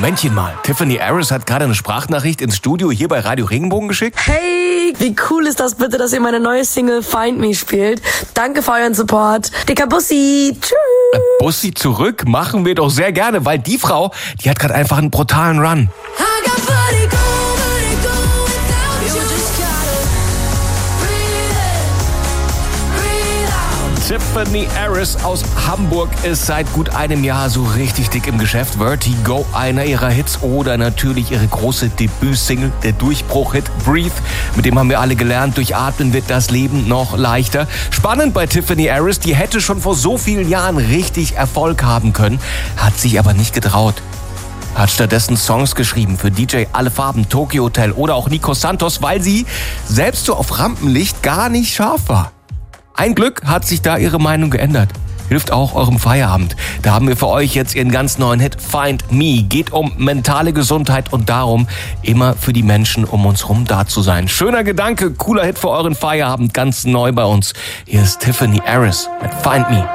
Momentchen mal. Tiffany Harris hat gerade eine Sprachnachricht ins Studio hier bei Radio Regenbogen geschickt. Hey, wie cool ist das bitte, dass ihr meine neue Single Find Me spielt. Danke für euren Support. Dicker Bussi. Tschüss. Bussi zurück machen wir doch sehr gerne, weil die Frau, die hat gerade einfach einen brutalen Run. Tiffany Harris aus Hamburg ist seit gut einem Jahr so richtig dick im Geschäft. Vertigo, einer ihrer Hits, oder natürlich ihre große Debütsingle, der Durchbruch-Hit Breathe. Mit dem haben wir alle gelernt, durch Atmen wird das Leben noch leichter. Spannend bei Tiffany Harris, die hätte schon vor so vielen Jahren richtig Erfolg haben können, hat sich aber nicht getraut. Hat stattdessen Songs geschrieben für DJ Alle Farben, Tokyo Hotel oder auch Nico Santos, weil sie selbst so auf Rampenlicht gar nicht scharf war. Ein Glück hat sich da ihre Meinung geändert. Hilft auch eurem Feierabend. Da haben wir für euch jetzt ihren ganz neuen Hit Find Me. Geht um mentale Gesundheit und darum, immer für die Menschen um uns rum da zu sein. Schöner Gedanke, cooler Hit für euren Feierabend, ganz neu bei uns. Hier ist Tiffany Harris mit Find Me.